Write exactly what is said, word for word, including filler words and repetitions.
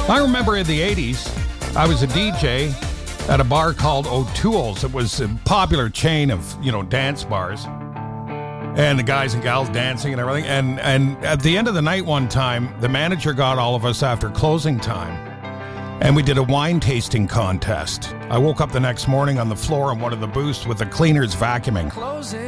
I remember in the eighties, I was a D J at a bar called O'Toole's. It was a popular chain of, you know, dance bars. And the guys and gals dancing and everything. And, and at the end of the night one time, the manager got all of us after closing time. And we did a wine tasting contest. I woke up the next morning on the floor in one of the booths with the cleaners vacuuming.